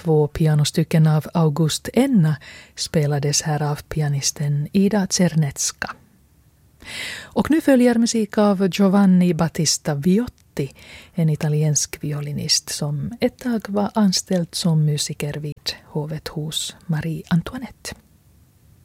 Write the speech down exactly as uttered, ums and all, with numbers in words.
två pianostycken av August Enna spelades här av pianisten Ida Czernetska. Och nu följer musik av Giovanni Battista Viotti, en italiensk violinist som ett tag var anställd som musiker vid hovet hos Marie Antoinette.